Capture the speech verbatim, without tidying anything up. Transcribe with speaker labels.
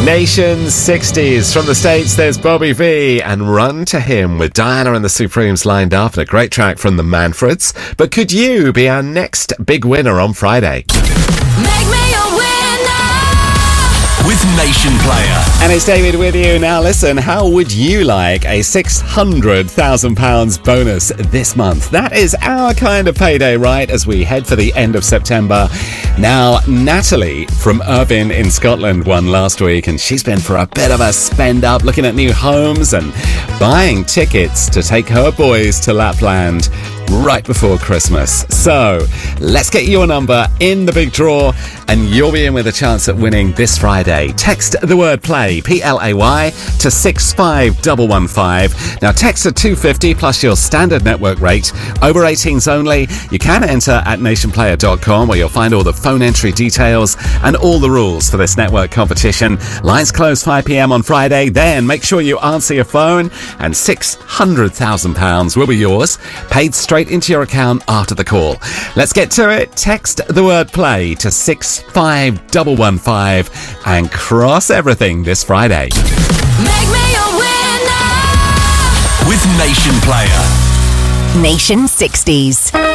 Speaker 1: Nation sixties. From the States, there's Bobby V and Run to Him with Diana and the Supremes lined up, and a great track from the Manfreds. But could you be our next big winner on Friday?
Speaker 2: Make me a winner
Speaker 3: with Nation Player.
Speaker 1: And it's David with you. Now listen, how would you like a six hundred thousand pounds bonus this month? That is our kind of payday, right, as we head for the end of September. Now, Natalie from Irvine in Scotland won last week, and she's been for a bit of a spend up, looking at new homes and buying tickets to take her boys to Lapland right before Christmas. So let's get your number in the big draw, and you'll be in with a chance at winning this Friday. Text the word play, P L A Y, to six five one one five. Now text at two fifty plus your standard network rate. Over eighteens only. You can enter at nation player dot com, where you'll find all the phone entry details and all the rules for this network competition. Lines close five p.m. on Friday. Then make sure you answer your phone, and six hundred thousand pounds will be yours, paid straight into your account after the call. Let's get to it. Text the word play to six five one one five and cross everything this Friday.
Speaker 2: Make me a winner
Speaker 3: with Nation Player.
Speaker 4: Nation sixties.